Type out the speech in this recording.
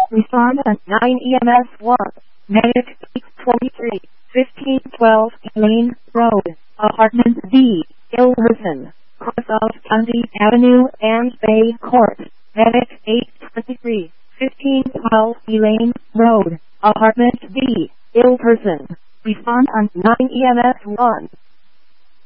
Respond on 9 EMS 1. Medic 823, 1512 Lane Road, Apartment D, Ilverson, cross of County Avenue and Bay Court. Medic 823, 1512 Lane Road, Apartment D, Ilverson. Respond on 9 EMS 1.